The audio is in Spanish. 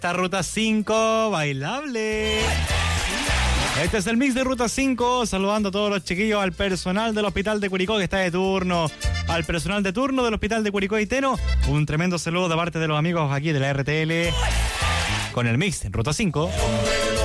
Esta Ruta 5 bailable. Este es el mix de Ruta 5, saludando a todos los chiquillos, al personal del Hospital de Curicó que está de turno, al personal de turno del Hospital de Curicó y Teno, un tremendo saludo de parte de los amigos aquí de la RTL con el mix en Ruta 5.